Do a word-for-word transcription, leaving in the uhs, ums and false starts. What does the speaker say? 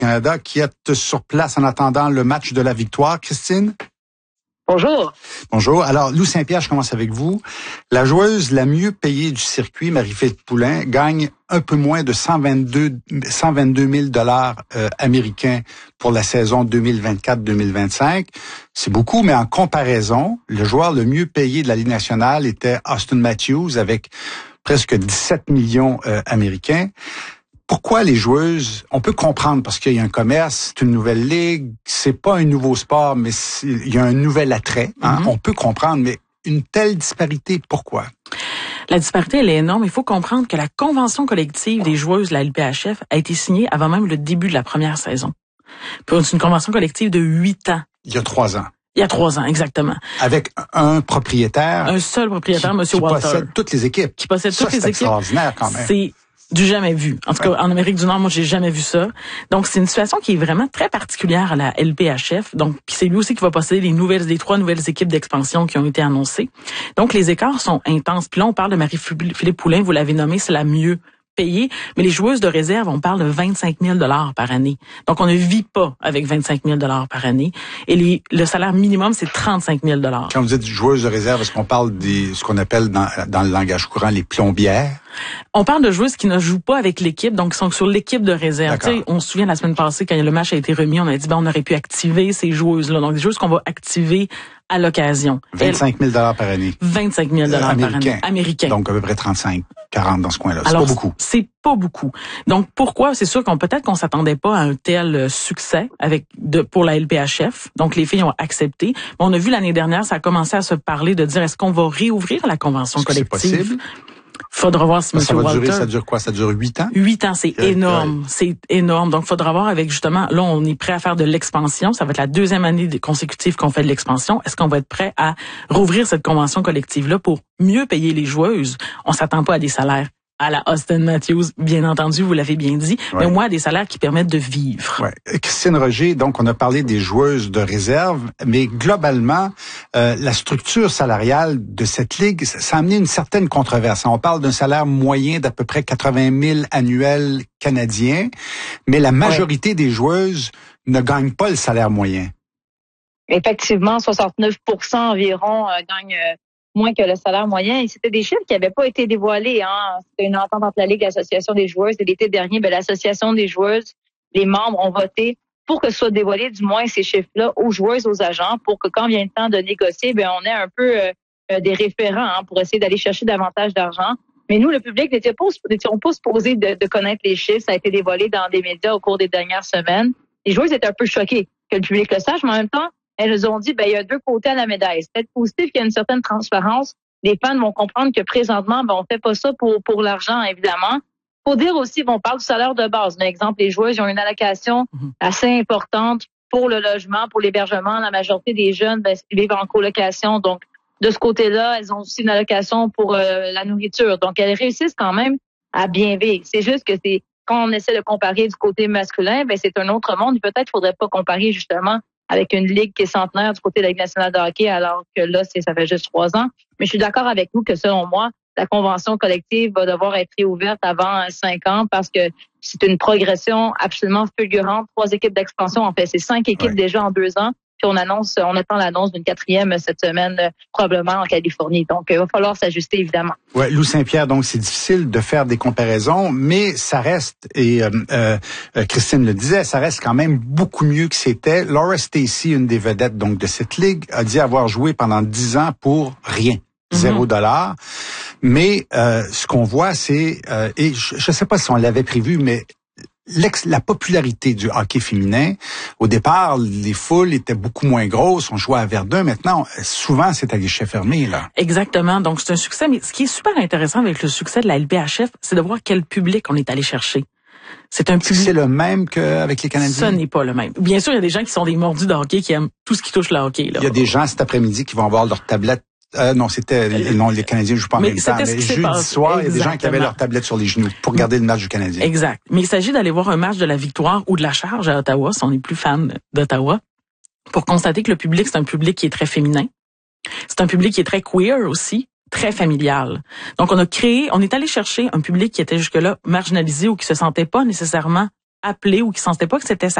Radio-Canada, qui est sur place en attendant le match de la victoire. Christine? Bonjour. Bonjour. Alors, Lou Saint-Pierre, je commence avec vous. La joueuse la mieux payée du circuit, Marie-Philippe Poulin, gagne un peu moins de cent vingt-deux mille dollars euh, américains pour la saison deux mille vingt-quatre deux mille vingt-cinq. C'est beaucoup, mais en comparaison, le joueur le mieux payé de la Ligue nationale était Austin Matthews avec presque dix-sept millions euh, américains. Pourquoi les joueuses, on peut comprendre parce qu'il y a un commerce, c'est une nouvelle ligue, c'est pas un nouveau sport, mais il y a un nouvel attrait. Hein? Mm-hmm. On peut comprendre, mais une telle disparité, pourquoi? La disparité, elle est énorme. Il faut comprendre que la convention collective des joueuses de la L P H F a été signée avant même le début de la première saison. C'est une convention collective de huit ans. Il y a trois ans. Il y a trois ans, exactement. Avec un propriétaire. Un seul propriétaire, M. Walter. Qui possède toutes les équipes. Qui possède ça, toutes les équipes. C'est extraordinaire quand même. C'est du jamais vu. En tout ouais. cas, en Amérique du Nord, moi, j'ai jamais vu ça. Donc, c'est une situation qui est vraiment très particulière à la L P H F. Donc, puis c'est lui aussi qui va posséder les nouvelles, les trois nouvelles équipes d'expansion qui ont été annoncées. Donc, les écarts sont intenses. Puis là, on parle de Marie-Philippe Poulin, vous l'avez nommé, c'est la mieux payée. Mais les joueuses de réserve, on parle de vingt-cinq mille dollars par année. Donc, on ne vit pas avec vingt-cinq mille dollars par année. Et les, le salaire minimum, c'est trente-cinq mille dollars. Quand vous dites joueuses de réserve, est-ce qu'on parle des, ce qu'on appelle dans, dans le langage courant les plombières? On parle de joueuses qui ne jouent pas avec l'équipe, donc qui sont sur l'équipe de réserve. Tu sais, on se souvient la semaine passée, quand le match a été remis, on a dit, ben, on aurait pu activer ces joueuses-là. Donc, des joueuses qu'on va activer à l'occasion. vingt-cinq mille dollars par année. vingt-cinq mille dollars par année. Américain. Donc, à peu près trente-cinq, quarante dans ce coin-là. C'est Alors, pas beaucoup. C'est pas beaucoup. Donc, pourquoi? C'est sûr qu'on peut-être qu'on s'attendait pas à un tel succès avec de, pour la L P H F. Donc, les filles ont accepté. Mais on a vu l'année dernière, ça a commencé à se parler de dire, est-ce qu'on va réouvrir la convention collective? C'est possible. Faudra voir si M. Ça va Walter... durer, ça dure quoi? Ça dure huit ans? Huit ans, c'est énorme. C'est énorme. Donc, faudra voir avec, justement, là, on est prêt à faire de l'expansion. Ça va être la deuxième année consécutive qu'on fait de l'expansion. Est-ce qu'on va être prêt à rouvrir cette convention collective-là pour mieux payer les joueuses? On s'attend pas à des salaires à la Austin Matthews, bien entendu, vous l'avez bien dit, ouais. mais au moins à des salaires qui permettent de vivre. Ouais. Christine Roger, donc on a parlé des joueuses de réserve, mais globalement, euh, la structure salariale de cette ligue, ça a amené une certaine controverse. On parle d'un salaire moyen d'à peu près quatre-vingt mille annuels canadiens, mais la majorité ouais. des joueuses ne gagnent pas le salaire moyen. Effectivement, soixante-neuf pour cent environ euh, gagnent euh, moins que le salaire moyen. Et c'était des chiffres qui n'avaient pas été dévoilés. Hein. C'était une entente entre la Ligue et l'Association des joueuses. Et l'été dernier, ben, l'Association des joueuses, les membres ont voté pour que ce soit dévoilé, du moins, ces chiffres-là aux joueuses, aux agents, pour que quand vient le temps de négocier, ben, on ait un peu euh, des référents hein, pour essayer d'aller chercher davantage d'argent. Mais nous, le public, n'étions pas, n'étions pas supposés de, de connaître les chiffres. Ça a été dévoilé dans des médias au cours des dernières semaines. Les joueuses étaient un peu choquées que le public le sache, mais en même temps, elles nous ont dit, ben, il y a deux côtés à la médaille. C'est peut-être positif qu'il y a une certaine transparence. Les fans vont comprendre que présentement, ben, on fait pas ça pour, pour l'argent, évidemment. Faut dire aussi, on parle du salaire de base. Par exemple, les joueuses ont une allocation mm-hmm. assez importante pour le logement, pour l'hébergement. La majorité des jeunes, ben, vivent en colocation. Donc, de ce côté-là, elles ont aussi une allocation pour euh, la nourriture. Donc, elles réussissent quand même à bien vivre. C'est juste que c'est, quand on essaie de comparer du côté masculin, ben, c'est un autre monde. Peut-être faudrait pas comparer, justement, avec une ligue qui est centenaire du côté de la Ligue nationale de hockey, alors que là, c'est, ça fait juste trois ans. Mais je suis d'accord avec vous que, selon moi, la convention collective va devoir être réouverte avant cinq ans parce que c'est une progression absolument fulgurante. Trois équipes d'expansion, en fait, c'est cinq équipes ouais. déjà en deux ans. Puis on annonce, on attend l'annonce d'une quatrième cette semaine, probablement en Californie. Donc, il va falloir s'ajuster, évidemment. Ouais, Lou Saint-Pierre, donc c'est difficile de faire des comparaisons, mais ça reste, et euh, euh, Christine le disait, ça reste quand même beaucoup mieux que c'était. Laura Stacey, une des vedettes donc de cette ligue, a dit avoir joué pendant dix ans pour rien. Zéro dollar. Mais euh, ce qu'on voit, c'est, euh, et je ne sais pas si on l'avait prévu, mais L'ex, la popularité du hockey féminin, au départ, les foules étaient beaucoup moins grosses. On jouait à Verdun. Maintenant, souvent, c'est à guichet fermé, là. Exactement. Donc, c'est un succès. Mais ce qui est super intéressant avec le succès de la L P H F, c'est de voir quel public on est allé chercher. C'est un public. C'est le même qu'avec les Canadiens? Ce n'est pas le même. Bien sûr, il y a des gens qui sont des mordus de hockey, qui aiment tout ce qui touche le hockey, là. Il y a des gens cet après-midi qui vont avoir leur tablette. Euh, non, c'était non, les Canadiens ne jouent pas en mais même temps. Mais jeudi soir, il y a des gens qui avaient leur tablette sur les genoux pour regarder le match du Canadien. Exact. Mais il s'agit d'aller voir un match de la Victoire ou de la Charge à Ottawa, si on est plus fan d'Ottawa, pour constater que le public, c'est un public qui est très féminin. C'est un public qui est très queer aussi, très familial. Donc, on a créé, on est allé chercher un public qui était jusque-là marginalisé ou qui se sentait pas nécessairement appelé ou qui ne sentait pas que c'était sa